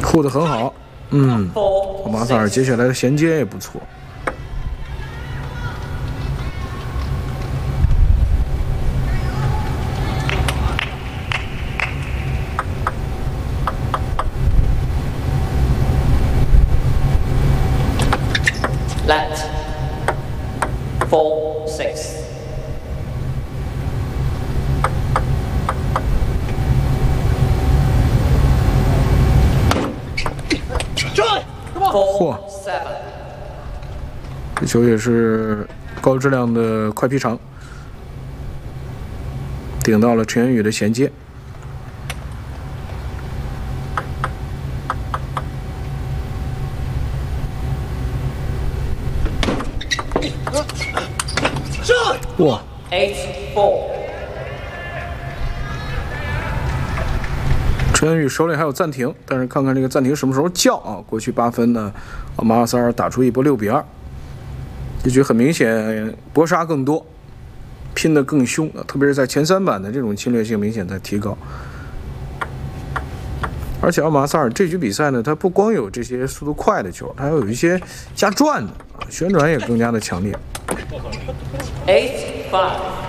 护得很好。马萨尔接下来的衔接也不错。 Let 4-6。 嚯，这球也是高质量的快劈长，顶到了陈元宇的衔接。哇 ！8-4。 陈元宇手里还有暂停，但是看看这个暂停什么时候叫啊？过去8分呢，马尔萨尔打出一波6-2，这局很明显搏杀更多，拼得更凶，特别是在前3板的这种侵略性明显在提高。而且马尔萨尔这局比赛呢，他不光有这些速度快的球，他还有一些加转的，旋转也更加的强烈。 8-5。